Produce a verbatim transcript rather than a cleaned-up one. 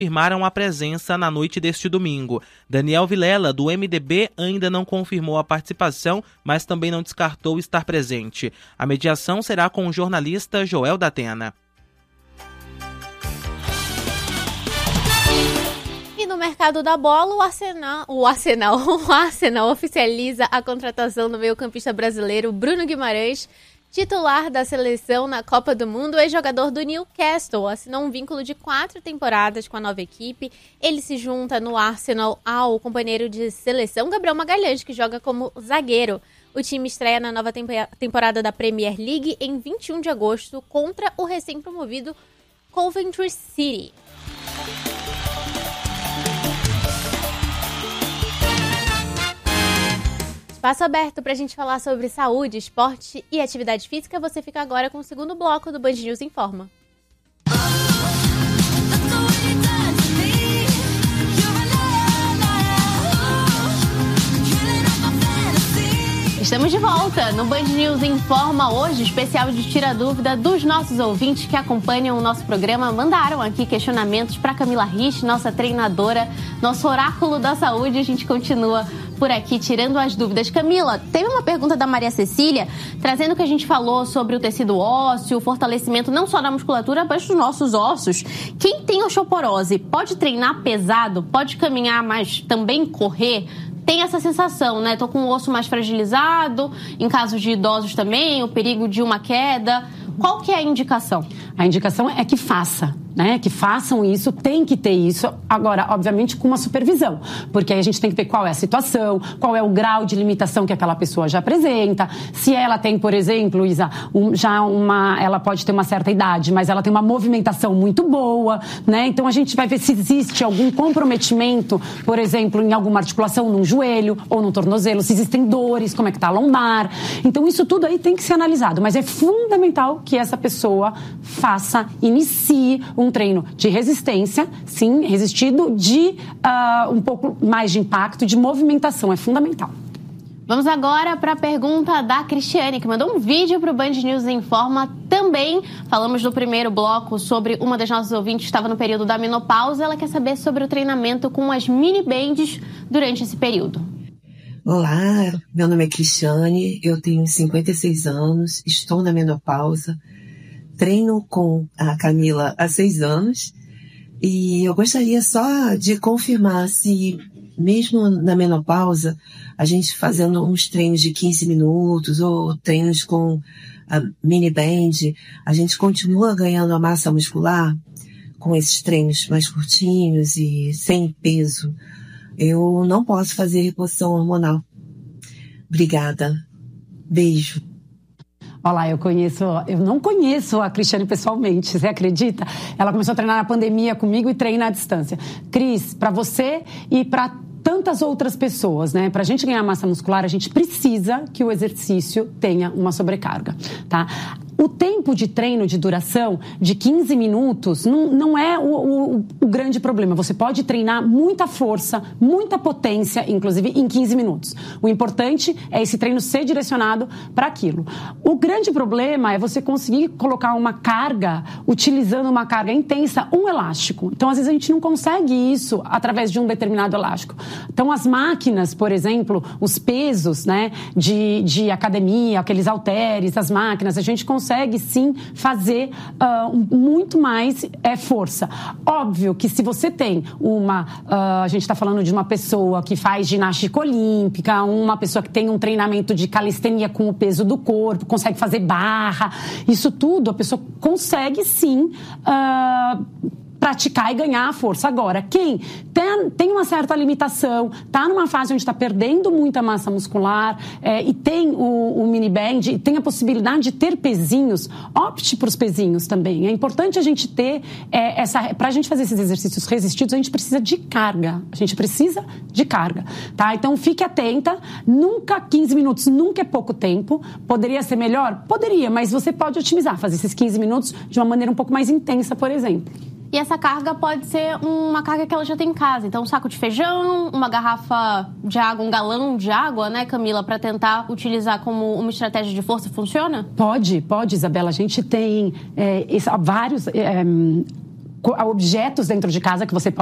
confirmaram a presença na noite deste domingo. Daniel Vilela, do M D B, ainda não confirmou a participação, mas também não descartou estar presente. A mediação será com o jornalista Joel Datena. E no mercado da bola, o Arsenal, o Arsenal, o Arsenal oficializa a contratação do meio-campista brasileiro Bruno Guimarães, titular da seleção na Copa do Mundo. O ex-jogador do Newcastle assinou um vínculo de quatro temporadas com a nova equipe. Ele se junta no Arsenal ao companheiro de seleção Gabriel Magalhães, que joga como zagueiro. O time estreia na nova temporada da Premier League em vinte e um de agosto contra o recém-promovido Coventry City. Espaço aberto para a gente falar sobre saúde, esporte e atividade física. Você fica agora com o segundo bloco do Band News Informa. Estamos de volta no Band News Informa, hoje, especial de Tira Dúvida dos nossos ouvintes que acompanham o nosso programa. Mandaram aqui questionamentos para Camila Rich, nossa treinadora, nosso oráculo da saúde. A gente continua por aqui tirando as dúvidas. Camila, teve uma pergunta da Maria Cecília, trazendo que a gente falou sobre o tecido ósseo, o fortalecimento não só da musculatura, mas dos nossos ossos. Quem tem osteoporose pode treinar pesado, pode caminhar, mas também correr? Tem essa sensação, né? Tô com o osso mais fragilizado, em casos de idosos também, o perigo de uma queda. Qual que é a indicação? A indicação é que faça, né? Que façam isso, tem que ter isso. Agora, obviamente, com uma supervisão, porque aí a gente tem que ver qual é a situação, qual é o grau de limitação que aquela pessoa já apresenta. Se ela tem, por exemplo, Isa, um, já uma, ela pode ter uma certa idade, mas ela tem uma movimentação muito boa, né? Então a gente vai ver se existe algum comprometimento, por exemplo, em alguma articulação, num joelho ou no tornozelo, se existem dores, como é que tá a lombar. Então isso tudo aí tem que ser analisado, mas é fundamental que essa pessoa faça, inicie um treino de resistência, sim, resistido, de uh, um pouco mais de impacto, de movimentação, é fundamental. Vamos agora para a pergunta da Cristiane, que mandou um vídeo para o Band News Informa. Também falamos no primeiro bloco sobre uma das nossas ouvintes que estava no período da menopausa. Ela quer saber sobre o treinamento com as mini bands durante esse período. Olá, meu nome é Cristiane, eu tenho cinquenta e seis anos, estou na menopausa, treino com a Camila há seis anos e eu gostaria só de confirmar se, mesmo na menopausa, a gente fazendo uns treinos de quinze minutos ou treinos com a mini band, a gente continua ganhando a massa muscular com esses treinos mais curtinhos e sem peso. Eu não posso fazer reposição hormonal. Obrigada. Beijo. Olá, eu conheço, eu não conheço a Cristiane pessoalmente, você acredita? Ela começou a treinar na pandemia comigo e treina à distância. Cris, para você e para tantas outras pessoas, né? Pra gente ganhar massa muscular, a gente precisa que o exercício tenha uma sobrecarga, tá? O tempo de treino de duração de quinze minutos não, não é o, o, o grande problema. Você pode treinar muita força, muita potência, inclusive em quinze minutos. O importante é esse treino ser direcionado para aquilo. O grande problema é você conseguir colocar uma carga, utilizando uma carga intensa, um elástico. Então, às vezes, a gente não consegue isso através de um determinado elástico. Então, as máquinas, por exemplo, os pesos, né, de, de academia, aqueles halteres, as máquinas, a gente consegue consegue sim fazer uh, muito mais é, força. Óbvio que se você tem uma, uh, a gente está falando de uma pessoa que faz ginástica olímpica, uma pessoa que tem um treinamento de calistenia com o peso do corpo, consegue fazer barra, isso tudo a pessoa consegue sim uh, praticar e ganhar a força. Agora, quem tem, tem uma certa limitação, está numa fase onde está perdendo muita massa muscular é, e tem o, o mini band, e tem a possibilidade de ter pezinhos, opte para os pezinhos também. É importante a gente ter é, essa... Para a gente fazer esses exercícios resistidos, a gente precisa de carga. A gente precisa de carga, tá? Então, fique atenta. Nunca quinze minutos, nunca é pouco tempo. Poderia ser melhor? Poderia, mas você pode otimizar, fazer esses quinze minutos de uma maneira um pouco mais intensa, por exemplo. E essa carga pode ser uma carga que ela já tem em casa. Então, um saco de feijão, uma garrafa de água, um galão de água, né, Camila, para tentar utilizar como uma estratégia de força, funciona? Pode, pode, Isabela. A gente tem é, vários... É, objetos dentro de casa que você